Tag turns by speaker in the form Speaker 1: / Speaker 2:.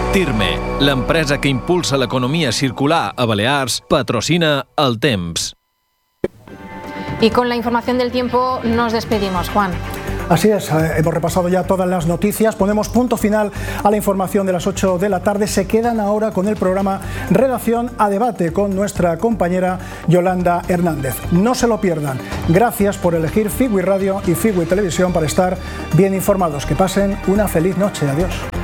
Speaker 1: Tirme, l'empresa que impulsa l'economia circular a Balears, patrocina El Temps.
Speaker 2: Y con la información del tiempo nos despedimos, Juan.
Speaker 3: Así es, hemos repasado ya todas las noticias, ponemos punto final a la información de las 8 de la tarde. Se quedan ahora con el programa Redacción a Debate con nuestra compañera Yolanda Hernández. No se lo pierdan. Gracias por elegir Figui Radio y Figui Televisión para estar bien informados. Que pasen una feliz noche. Adiós.